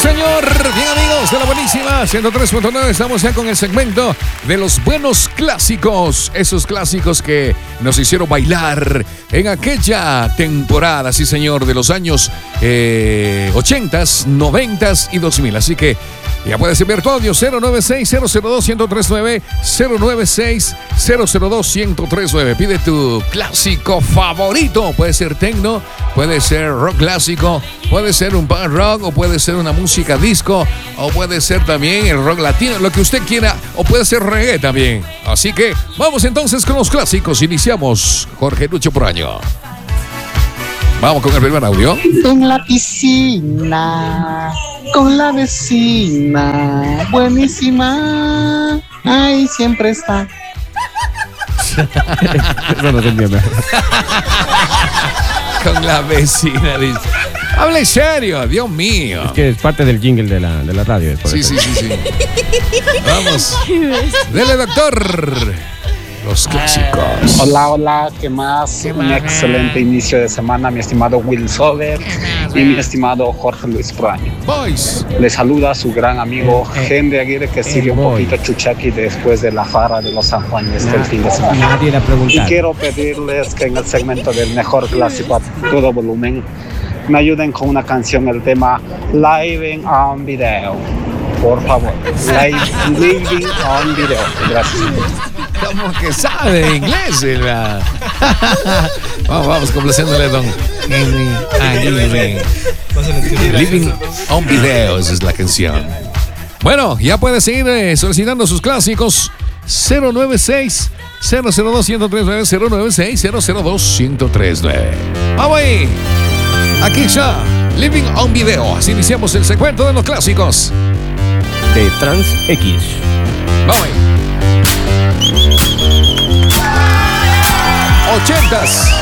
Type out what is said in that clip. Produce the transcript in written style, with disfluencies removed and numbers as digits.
señor. Bien, amigos de la buenísima 103.9. Estamos ya con el segmento de los buenos clásicos. Esos clásicos que nos hicieron bailar en aquella temporada, sí, señor, de los años 80s, 90s y 2000. Así que ya puedes enviar tu audio 096-002-1039, 096-002-1039. Pide tu clásico favorito. Puede ser techno, puede ser rock clásico, puede ser un punk rock, o puede ser una música disco, o puede ser también el rock latino, lo que usted quiera, o puede ser reggae también. Así que vamos entonces con los clásicos. Iniciamos Jorge Lucho Proaño. Vamos con el primer audio. En la piscina, con la vecina, buenísima, ahí siempre está. Eso no se entiende. Con la vecina, dice. Hable serio, Dios mío. Es que es parte del jingle de la radio. Sí. Vamos. Dele, doctor. Los clásicos. Hola, ¿qué más? Un excelente inicio de semana, mi estimado Will Sober y mi estimado Jorge Luis Proaño. Boys. Les saluda su gran amigo Henry Aguirre, que sigue un poquito chuchaqui después de la farra de los San Juanes del fin de semana. Nadie la Y pregunta. quiero pedirles que en el segmento del mejor clásico a todo volumen me ayuden con una canción, el tema Living on Video. Por favor, Living on Video. Gracias. Como que sabe inglés, ¿verdad? Vamos complaciéndole a don Henry Aguirre. Living on Video, esa es la canción. Bueno, ya puede seguir solicitando sus clásicos. 096-002-1039, 096-002-1039. Vamos ahí. Aquí está, Living on Video. Así iniciamos el segmento de los clásicos De Trans X. Vamos ahí. 80s.